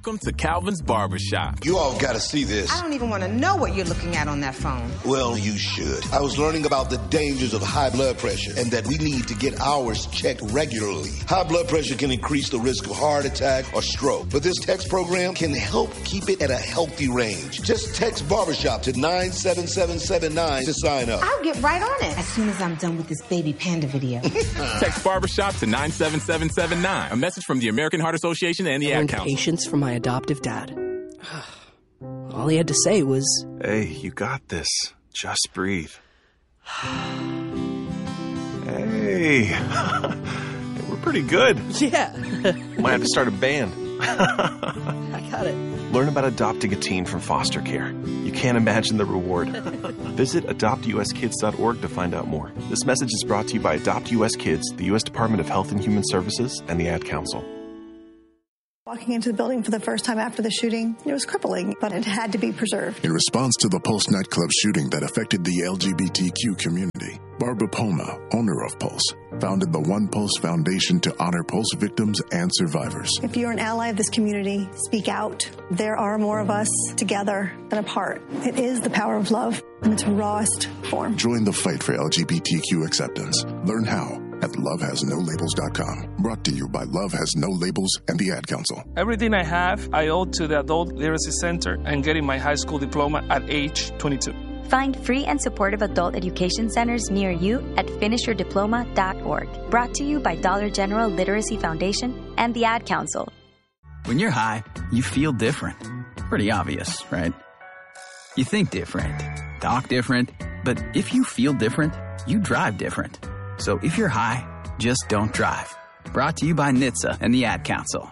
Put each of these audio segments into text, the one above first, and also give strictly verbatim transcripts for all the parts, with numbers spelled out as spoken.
Welcome to Calvin's Barbershop. You all got to see this. I don't even want to know what you're looking at on that phone. Well, you should. I was learning about the dangers of high blood pressure and that we need to get ours checked regularly. High blood pressure can increase the risk of heart attack or stroke, but this text program can help keep it at a healthy range. Just text Barbershop to nine seven seven seven nine to sign up. I'll get right on it as soon as I'm done with this baby panda video. Text Barbershop to nine seven seven seven nine. A message from the American Heart Association and the Ad Council. Patience from my adoptive dad. All he had to say was, "Hey, you got this. Just breathe." Hey, we're pretty good. Yeah. Might have to start a band. I got it. Learn about adopting a teen from foster care. You can't imagine the reward. Visit adopt u s kids dot org to find out more. This message is brought to you by Adopt U S Kids, the U S Department of Health and Human Services, and the Ad Council. Walking into the building for the first time after the shooting, it was crippling, but it had to be preserved. In response to the Pulse nightclub shooting that affected the L G B T Q community, Barbara Poma, owner of Pulse, founded the One Pulse Foundation to honor Pulse victims and survivors. If you're an ally of this community, speak out. There are more of us together than apart. It is the power of love in its rawest form. Join the fight for L G B T Q acceptance. Learn how at love has no labels dot com. Brought to you by Love Has No Labels and the Ad Council. Everything I have, I owe to the Adult Literacy Center and getting my high school diploma at age twenty-two. Find free and supportive adult education centers near you at finish your diploma dot org. Brought to you by Dollar General Literacy Foundation and the Ad Council. When you're high, you feel different. Pretty obvious, right? You think different, talk different, but if you feel different, you drive different. So if you're high, just don't drive. Brought to you by N H T S A and the Ad Council.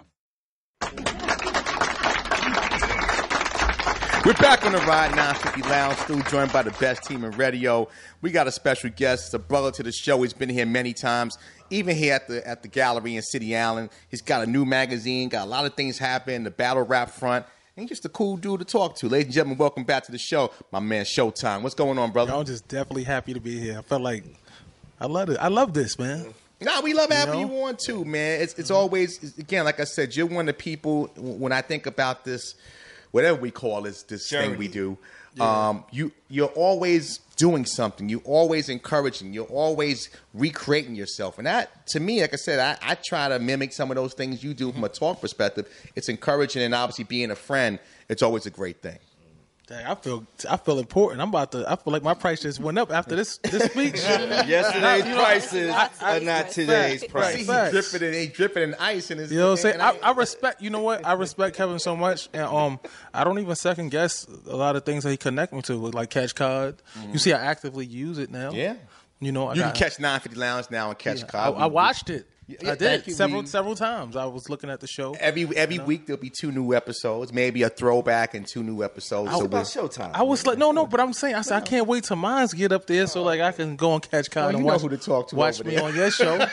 We're back on the Ride nine fifty Lounge, still joined by the best team in radio. We got a special guest, a brother to the show. He's been here many times, even here at the at the gallery in City Island. He's got a new magazine, got a lot of things happening, the battle rap front. And he's just a cool dude to talk to. Ladies and gentlemen, welcome back to the show, my man Showtime. What's going on, brother? I'm just definitely happy to be here. I felt like I love it. I love this, man. Nah, we love having you, know? you on too, man. It's it's always, again, like I said, you're one of the people, when I think about this, whatever we call this, this Journey. thing we do, Yeah. um, you, you're always doing something. You're always encouraging. You're always recreating yourself. And that, to me, like I said, I, I try to mimic some of those things you do from a talk perspective. It's encouraging, and obviously being a friend, it's always a great thing. Dang, I feel I feel important. I'm about to. I feel like my price just went up after this this speech. Yesterday's You know, prices I- I- are not today's Facts, price. See, facts. he's dripping in, he dripping in ice in his. You know what I'm saying? and I, I respect. You know what? I respect Kevin so much, and um, I don't even second guess a lot of things that he connect me to, with like Catch Card. You see, I actively use it now. Yeah. You know, I You got, can catch nine fifty Lounge now and catch yeah, Cobb. I, I watched it. Yeah, I thank did you. several We- several times. I was looking at the show. Every every You know? week there'll be two new episodes, maybe a throwback and two new episodes. I- So about we'll- Showtime. I was like, no, no, but I'm saying, I said, I can't wait till mine's get up there so like I can go and Catch Card Well, you and know watch, who to talk to watch over me there. on your show.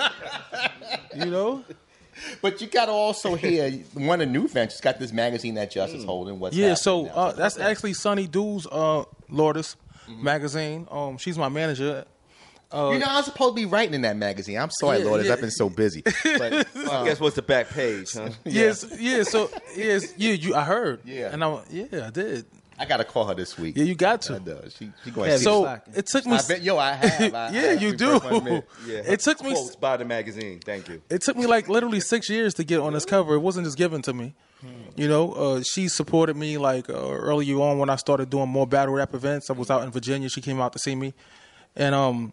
You know? But you got to also hear one of the new ventures. Got this magazine that Justice is holding. What's Yeah, happening so now? uh, that's actually Sunny Dew's uh, Lourdes magazine. Um, she's my manager. Uh, you know, I was supposed to be writing in that magazine. I'm sorry, Yeah, Lourdes. yeah. I've been so busy. But, I um, guess what's the back page, huh? yes, yeah. So yes, yeah, you. I heard. Yeah. and I yeah, I did. I got to call her this week. Yeah, you got to. I do. She, she going Yeah, to so it took me. I bet, yo, I have. I, yeah, I you actually do. first one admit. Yeah, It took me. quotes by the magazine. Thank you. It took me like literally six years to get on this cover. It wasn't just given to me. You know, uh, she supported me like uh, earlier on when I started doing more battle rap events. I was out in Virginia. She came out to see me, and um,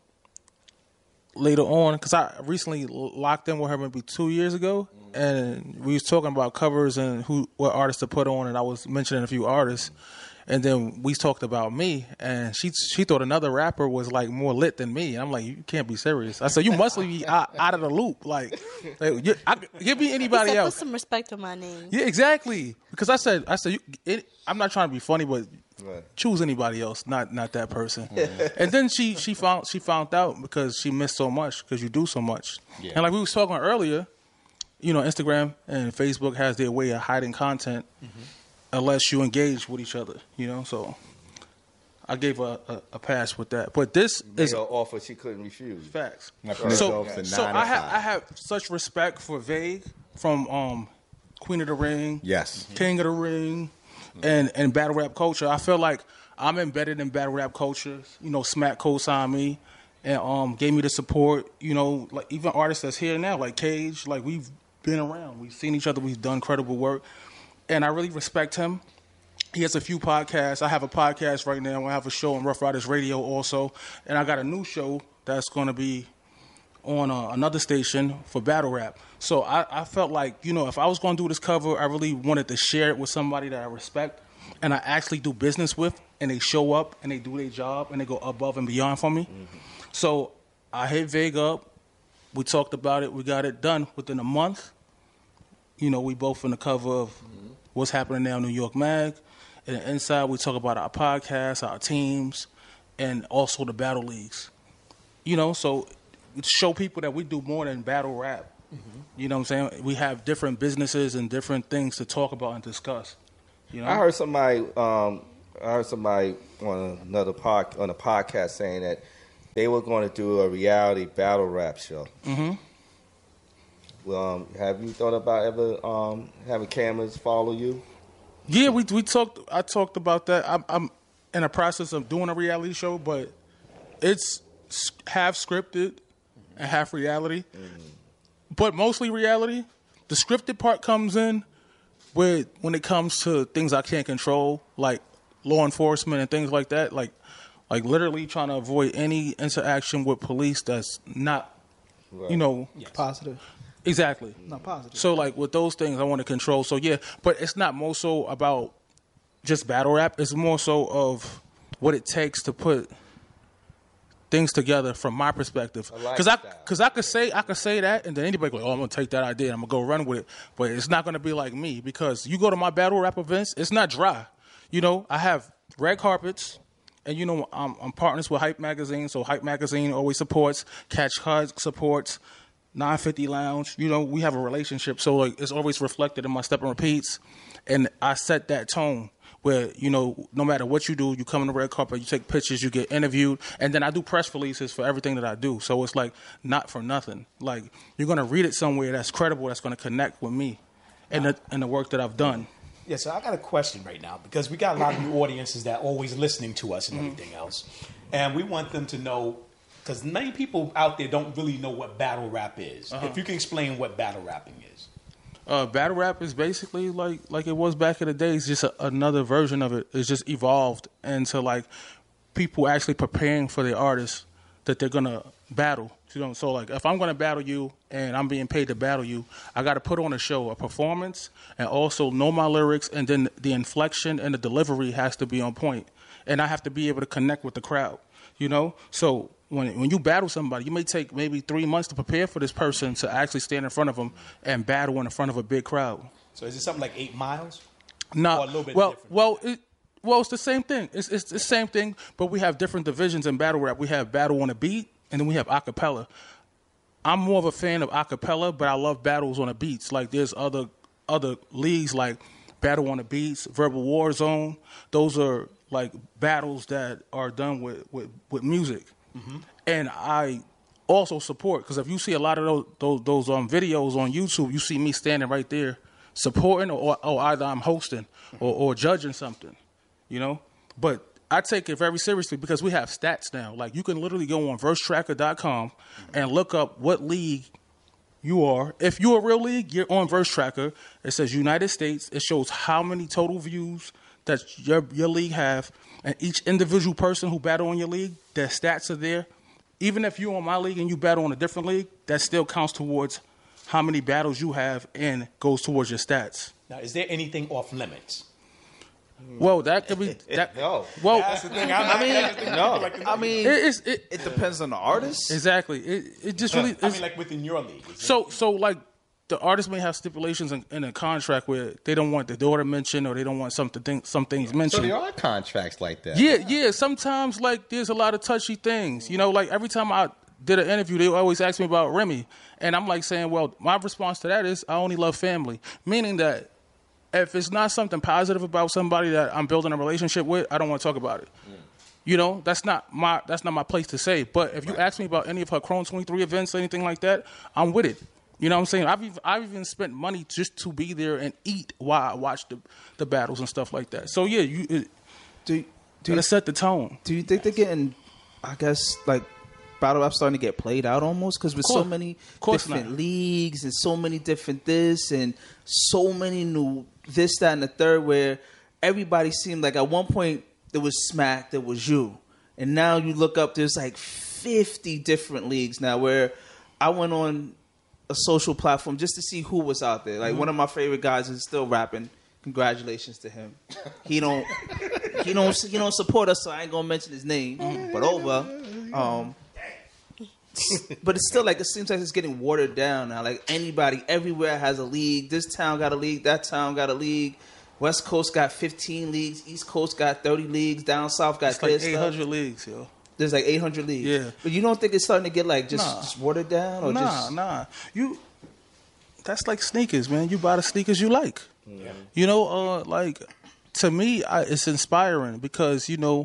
later on, because I recently locked in with her maybe two years ago, and we was talking about covers and who what artists to put on, and I was mentioning a few artists. And then we talked about me, and she she thought another rapper was like more lit than me. I'm like, you can't be serious. I said, you must be out, out of the loop. Like, like you, I, give me anybody he said, else. Put some respect on my name. Yeah, exactly. Because I said, I said, you, it, I'm not trying to be funny, but Right. choose anybody else, not not that person. And then she she found she found out because she missed so much because you do so much. Yeah. And like we was talking earlier, you know, Instagram and Facebook has their way of hiding content. Mm-hmm. Unless you engage with each other, you know. So I gave her a, a, a pass with that. But this Made is her offer she couldn't refuse. Facts. Right. So, Right. so I have I have such respect for Vague from um Queen of the Ring, yes, King of the Ring, and and battle rap culture. I feel like I'm embedded in battle rap culture. You know, Smack co-signed me and um gave me the support. You know, like even artists that's here now, like Cage, like we've been around, we've seen each other, we've done incredible work, and I really respect him. He has a few podcasts. I have a podcast right now. I have a show on Rough Riders Radio also, and I got a new show that's going to be on uh, another station for battle rap. So I, I felt like, you know, if I was going to do this cover, I really wanted to share it with somebody that I respect and I actually do business with, and they show up and they do their job and they go above and beyond for me. Mm-hmm. So I hit Vega up. We talked about it. We got it done within a month. You know, we both in the cover of mm-hmm. what's happening now in New York Mag. And inside, we talk about our podcasts, our teams, and also the battle leagues. You know, so show people that we do more than battle rap. Mm-hmm. You know what I'm saying? We have different businesses and different things to talk about and discuss. You know? I heard somebody, um, I heard somebody on another pod, on a podcast saying that they were going to do a reality battle rap show. Mm-hmm. Well, um, have you thought about ever um, having cameras follow you? Yeah, we we talked. I talked about that. I'm, I'm in the process of doing a reality show, but it's half scripted and half reality, mm-hmm. but mostly reality. The scripted part comes in with when it comes to things I can't control, like law enforcement and things like that. Like, like literally trying to avoid any interaction with police that's not, right. you know, yes. positive. Exactly. Not positive. So, like, with those things, I want to control. So, yeah. But it's not more so about just battle rap. It's more so of what it takes to put things together from my perspective. Because I, because I could say, I could say that, and then anybody go, oh, I'm going to take that idea and I'm going to go run with it. But it's not going to be like me. Because you go to my battle rap events, it's not dry. You know, I have red carpets. And, you know, I'm, I'm partners with Hype Magazine. So, Hype Magazine always supports. Catch Card supports. nine fifty Lounge, you know, we have a relationship, so like it's always reflected in my step and repeats, and I set that tone where, you know, no matter what you do, you come on the red carpet, you take pictures, you get interviewed, and then I do press releases for everything that I do, so it's like not for nothing. Like you're gonna read it somewhere that's credible, that's gonna connect with me and the and the work that I've done. Yeah, so I got a question right now because we got a lot of new audiences that are always listening to us and mm-hmm. everything else, and we want them to know. Because many people out there don't really know what battle rap is. Uh-huh. If you can explain what battle rapping is. Uh, battle rap is basically like like it was back in the day. It's just a, another version of it. It's just evolved into like people actually preparing for the artists that they're going to battle. You know, so like if I'm going to battle you and I'm being paid to battle you, I got to put on a show, a performance, and also know my lyrics, and then the inflection and the delivery has to be on point. And I have to be able to connect with the crowd, you know? So When when you battle somebody, you may take maybe three months to prepare for this person to actually stand in front of them and battle in front of a big crowd. So is it something like eight miles? No. Or a little bit well, different? well, it, well, it's the same thing. It's, it's the same thing, but we have different divisions in battle rap. We have battle on a beat, and then we have acapella. I'm more of a fan of acapella, but I love battles on the beats. Like there's other other leagues like Battle on the Beats, Verbal War Zone. Those are like battles that are done with, with, with music. Mm-hmm. And I also support, because if you see a lot of those those, those um, videos on YouTube, you see me standing right there supporting, or, or either I'm hosting or, or judging something, you know. But I take it very seriously because we have stats now. Like you can literally go on verse tracker dot com and look up what league you are. If you're a real league, you're on VerseTracker. It says United States. It shows how many total views that your your league have. And each individual person who battle on your league, their stats are there. Even if you're on my league and you battle on a different league, that still counts towards how many battles you have and goes towards your stats. Now, is there anything off limits? Well, that could be that. No. Well, that's the thing. I'm I mean, no. I mean, it, it's, it, it depends on the artist. Exactly. It it just really. I mean, like within your league. So so like the artist may have stipulations in, in a contract where they don't want the daughter mentioned or they don't want something some things mentioned. So there are contracts like that. Yeah, yeah. Sometimes like there's a lot of touchy things. You know, like every time I did an interview, they always ask me about Remy, and I'm like saying, well, my response to that is I only love family, meaning that. If it's not something positive about somebody that I'm building a relationship with, I don't want to talk about it. Mm. You know, that's not my that's not my place to say. But if you right. ask me about any of her Chrome twenty-three events or anything like that, I'm with it. You know what I'm saying? I've even, I've even spent money just to be there and eat while I watch the the battles and stuff like that. So yeah, you it, do do you set the tone. Do you think they're getting, I guess, like battle rap starting to get played out almost? Because with so many different not. leagues and so many different this and so many new this, that, and the third, where everybody seemed like at one point there was Smack, there was you. And now you look up, there's like fifty different leagues now where I went on a social platform just to see who was out there. Like mm-hmm. one of my favorite guys is still rapping. Congratulations to him. He don't he don't he don't support us, so I ain't gonna mention his name. Mm-hmm. But over. Um But it's still like it seems like it's getting watered down now. Like anybody everywhere has a league. This town got a league, that town got a league. West Coast got fifteen leagues, East Coast got thirty leagues, down south got it's like eight hundred leagues, yo. There's like eight hundred leagues. Yeah. But you don't think it's starting to get like just, nah. just watered down? Or nah, just... nah. You, that's like sneakers, man. You buy the sneakers you like. Yeah. You know, uh, like, to me, I, it's inspiring because, you know,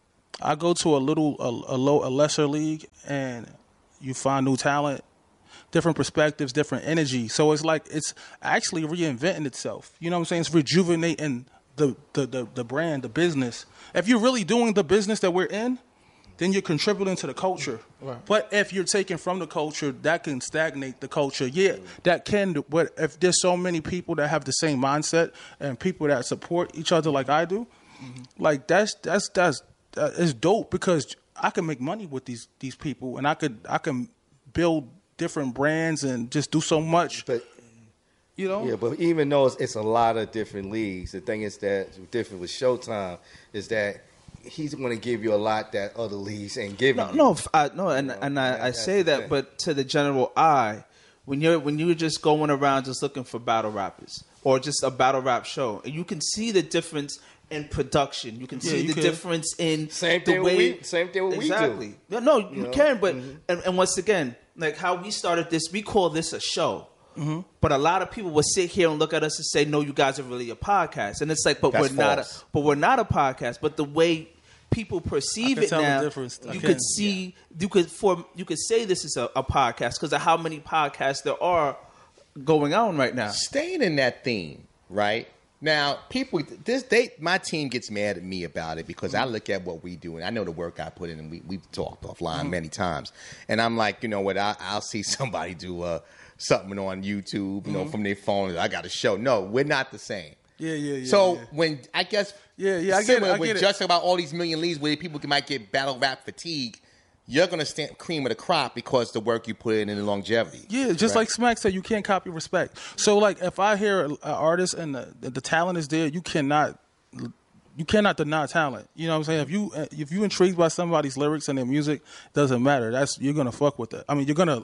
I go to a little, a, a, low, a lesser league and you find new talent, different perspectives, different energy. So it's like it's actually reinventing itself. You know what I'm saying? It's rejuvenating the, the, the, the brand, the business. If you're really doing the business that we're in, then you're contributing to the culture. Right. But if you're taking from the culture, that can stagnate the culture. Yeah, that can. But if there's so many people that have the same mindset and people that support each other like I do, mm-hmm. like that's that's that's that is dope because I can make money with these these people and I could I can build different brands and just do so much. But you know, yeah. But even though it's, it's a lot of different leagues, the thing is that different with Showtime is that he's going to give you a lot that other leagues ain't giving no, you. No, I, no, and you know, and I, I say that, thing. But to the general eye, when you're when you're just going around just looking for battle rappers or just a battle rap show, and you can see the difference in production, you can yeah, see you the can. difference in same the thing way. We, same thing what exactly. we do. No, no, you, you know? can, but mm-hmm. and, and once again, like how we started this, we call this a show. Mm-hmm. But a lot of people will sit here and look at us and say, "No, you guys are really a podcast," and it's like, "But That's we're not. A, false. but we're not a podcast." But the way people perceive it now, you could see, yeah. you could form, you could say this is a, a podcast because of how many podcasts there are going on right now. Staying in that theme, right now, people, this they, my team gets mad at me about it because mm-hmm. I look at what we do and I know the work I put in, and we we've talked offline mm-hmm. many times, and I'm like, you know what, I, I'll see somebody do uh, something on YouTube, you mm-hmm. know, from their phone. I got a show. No, we're not the same. Yeah, yeah, yeah. So yeah. when I guess yeah, yeah, I get similar it, I with get just it. about all these million leagues where people might get battle rap fatigue, you're gonna stand cream of the crop because the work you put in and the longevity. Yeah, just right? like Smack said, you can't copy respect. So like if I hear an artist and the, the talent is there, you cannot you cannot deny talent. You know what I'm saying? If you if you intrigued by somebody's lyrics and their music, doesn't matter. That's you're gonna fuck with it. I mean, you're gonna.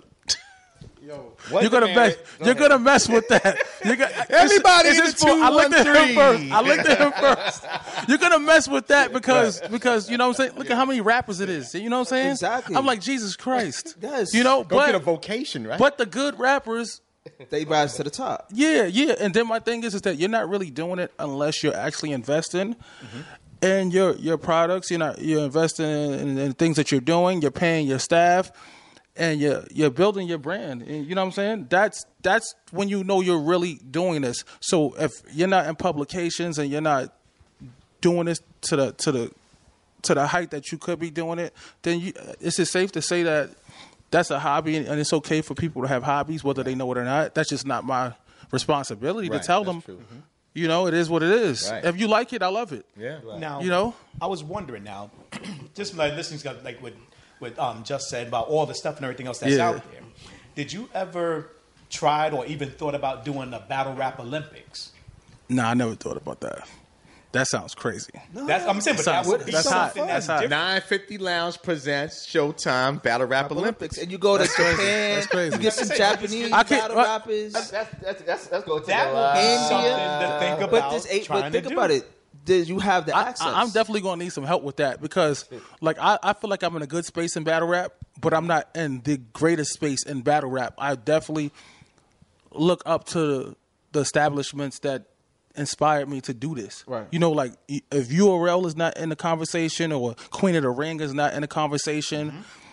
Yo, you're gonna mess. Go you're ahead. gonna mess with that. You're gonna, Everybody in the two, two, I looked one, at three. him first. I looked at him first. You're gonna mess with that because because you know what I'm saying. Look at how many rappers it is. You know what I'm saying? Exactly. I'm like Jesus Christ. Yes. You know, Go but get a vocation, right? But the good rappers, they rise to the top. Yeah, yeah. And then my thing is, is that you're not really doing it unless you're actually investing. Mm-hmm. in your your products. You're not you're investing in, in things that you're doing. You're paying your staff. And you're, you're building your brand. And you know what I'm saying? That's that's when you know you're really doing this. So if you're not in publications and you're not doing this to the to the to the height that you could be doing it, then you, it's just safe to say that that's a hobby, and it's okay for people to have hobbies, whether they know it or not. That's just not my responsibility right, to tell them. Mm-hmm. You know, it is what it is. Right. If you like it, I love it. Yeah. Right. Now, you know, I was wondering now, just like listening to like what. What um, just said about all the stuff and everything else that's yeah. out there. Did you ever tried or even thought about doing a battle rap Olympics? No, I never thought about that. That sounds crazy. No, that's I'm saying, but that would be that's something hot. that's, that's different. nine fifty Lounge presents Showtime Battle Rap Rap Olympics. Olympics, and you go to That's crazy. Japan. That's crazy. You get some Japanese I can't- battle what? rappers. That's that's that's that's go to That the, would uh, be something India. to think But about. this eight, trying but think to do. about it. Did you have the I, access? I, I'm definitely going to need some help with that because, like, I, I feel like I'm in a good space in battle rap, but I'm not in the greatest space in battle rap. I definitely look up to the establishments that inspired me to do this. Right. You know, like, if U R L is not in the conversation or Queen of the Ring is not in the conversation, mm-hmm.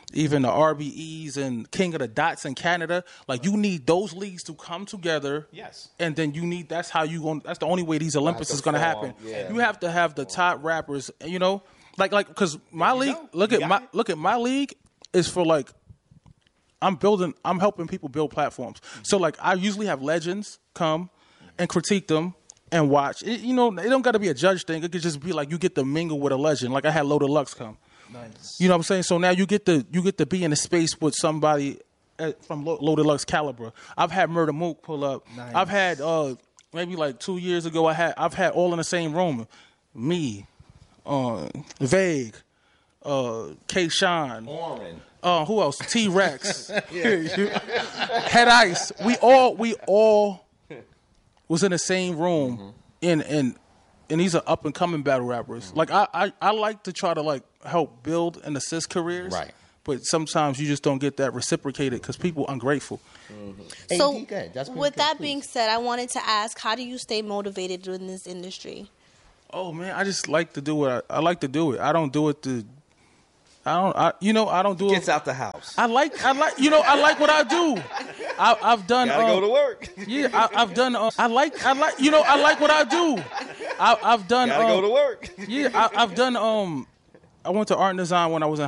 even the R B Es and King of the Dots in Canada. Like you need those leagues to come together. Yes. And then you need. That's how you going. That's the only way these Olympics is going to happen. Yeah. You have to have the top rappers. You know, like like because my league. Look at my look at my league is for like. I'm building. I'm helping people build platforms. So like I usually have legends come and critique them and watch. It, you know, it don't got to be a judge thing. It could just be like you get to mingle with a legend. Like I had Loaded Lux come. Nice. You know what I'm saying? So now you get to you get to be in a space with somebody at, from Lo- Loaded Lux caliber. I've had Murder Mook pull up. Nice. I've had uh, maybe like two years ago. I had I've had all in the same room. Me, uh, Vague, uh, K. Sean, Oren. Uh, who else? T Rex, Head Ice. We all we all was in the same room, mm-hmm. and and and these are up and coming battle rappers. Mm-hmm. Like I, I I like to try to like help build and assist careers, right? But sometimes you just don't get that reciprocated because people ungrateful. Mm-hmm. So hey, D, That's with good, that please. being said, I wanted to ask, how do you stay motivated in this industry? Oh man, I just like to do what I, I like to do it. I don't do it to. I don't, I, you know, I don't do Gets it. out the house. I like, I like, you know, I like what I do. I, I've done. Gotta uh, go to work. Yeah, I, I've done. Uh, I like, I like, you know, I like what I do. I, I've done. Gotta uh, go to work. Yeah, I, I've done. Um, I went to art and design when I was in